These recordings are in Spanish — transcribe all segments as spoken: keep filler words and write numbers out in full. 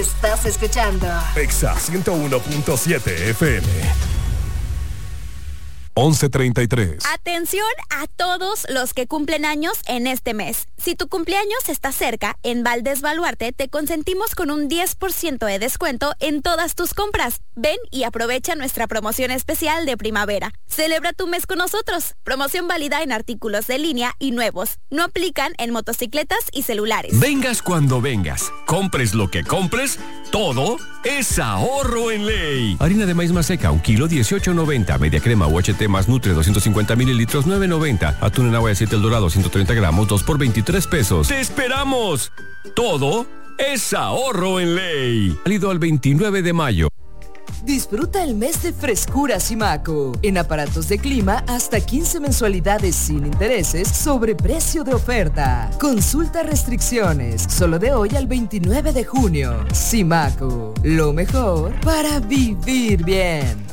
Estás escuchando Exa ciento uno punto siete F M. once treinta y tres. Atención a todos los que cumplen años en este mes. Si tu cumpleaños está cerca, en Valdés Baluarte te consentimos con un diez por ciento de descuento en todas tus compras. Ven y aprovecha nuestra promoción especial de primavera. Celebra tu mes con nosotros. Promoción válida en artículos de línea y nuevos. No aplican en motocicletas y celulares. Vengas cuando vengas. Compres lo que compres, todo es ahorro en ley. Harina de maíz maseca, un kilo, dieciocho noventa. Media crema U H T más Nutre, doscientos cincuenta mililitros, nueve noventa. Atún en agua de siete El Dorado, ciento treinta gramos, dos por veintitrés pesos. ¡Te esperamos! Todo es ahorro en ley. Válido al veintinueve de mayo. Disfruta el mes de frescura Simaco. En aparatos de clima, hasta quince mensualidades sin intereses sobre precio de oferta. Consulta restricciones. Solo de hoy al veintinueve de junio. Simaco. Lo mejor para vivir bien.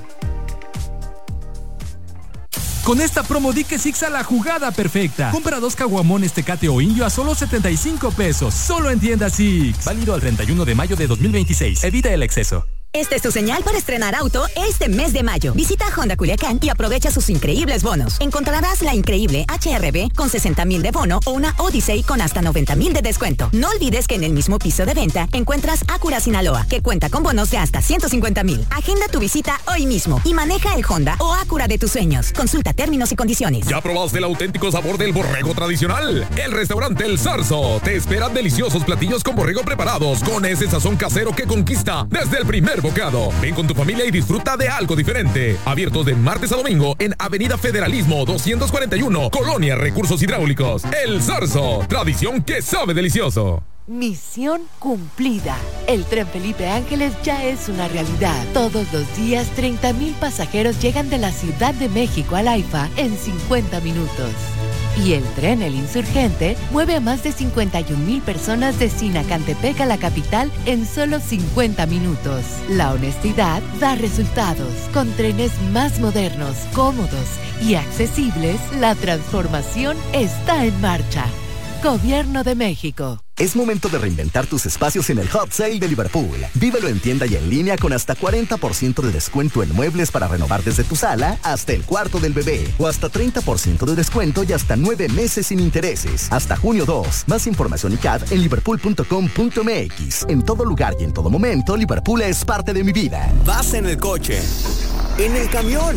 Con esta promo di que Six a la jugada perfecta. Compra dos caguamones Tecate o Indio a solo setenta y cinco pesos. Solo en tienda Six. Válido al treinta y uno de mayo de dos mil veintiséis. Evita el exceso. Esta es tu señal para estrenar auto este mes de mayo. Visita Honda Culiacán y aprovecha sus increíbles bonos. Encontrarás la increíble H R V con sesenta mil de bono o una Odyssey con hasta noventa mil de descuento. No olvides que en el mismo piso de venta encuentras Acura Sinaloa, que cuenta con bonos de hasta ciento cincuenta mil. Agenda tu visita hoy mismo y maneja el Honda o Acura de tus sueños. Consulta términos y condiciones. ¿Ya probaste el auténtico sabor del borrego tradicional? El restaurante El Zarzo te espera deliciosos platillos con borrego preparados con ese sazón casero que conquista desde el primer bocado. Ven con tu familia y disfruta de algo diferente. Abiertos de martes a domingo en Avenida Federalismo doscientos cuarenta y uno, Colonia Recursos Hidráulicos. El Zarzo, tradición que sabe delicioso. Misión cumplida. El Tren Felipe Ángeles ya es una realidad. Todos los días, treinta mil pasajeros llegan de la Ciudad de México al AIFA en cincuenta minutos. Y el tren El Insurgente mueve a más de cincuenta y un mil personas de Sinacantepec a la capital en solo cincuenta minutos. La honestidad da resultados. Con trenes más modernos, cómodos y accesibles, la transformación está en marcha. Gobierno de México. Es momento de reinventar tus espacios en el Hot Sale de Liverpool. Vívelo en tienda y en línea con hasta cuarenta por ciento de descuento en muebles para renovar desde tu sala hasta el cuarto del bebé. O hasta treinta por ciento de descuento y hasta nueve meses sin intereses. Hasta junio dos. Más información y C A D en liverpool punto com punto m x. En todo lugar y en todo momento, Liverpool es parte de mi vida. Vas en el coche, en el camión,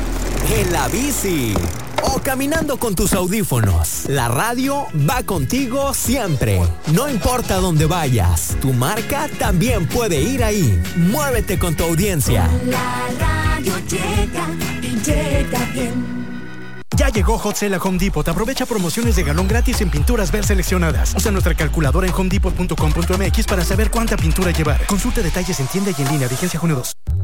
en la bici o caminando con tus audífonos. La radio va contigo siempre. No importa dónde vayas, tu marca también puede ir ahí. Muévete con tu audiencia. La radio llega y llega bien. Ya llegó Hot Sale a Home Depot. Aprovecha promociones de galón gratis en pinturas ver seleccionadas. Usa nuestra calculadora en home depot punto com punto m x para saber cuánta pintura llevar. Consulta detalles en tienda y en línea. Vigencia junio dos.